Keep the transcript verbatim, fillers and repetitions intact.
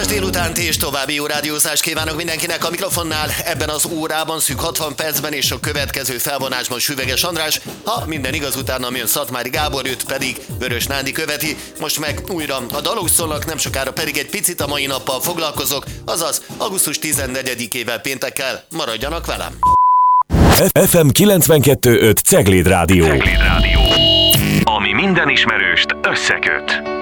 délutánt és további jó rádiózást kívánok mindenkinek a mikrofonnál. Ebben az órában szűk hatvan percben és a következő felvonásban Süveges András. Ha minden igaz, utána jön Szatmári Gábor, őt pedig Vörös Nándi követi. Most meg újra a dalok szólnak, nem sokára pedig egy picit a mai nappal foglalkozok, azaz augusztus tizennegyedikével péntekkel. Maradjanak velem! ef em kilencvenkettő öt Cegléd Rádió. Cegléd Rádió. Ami minden ismerőst összeköt.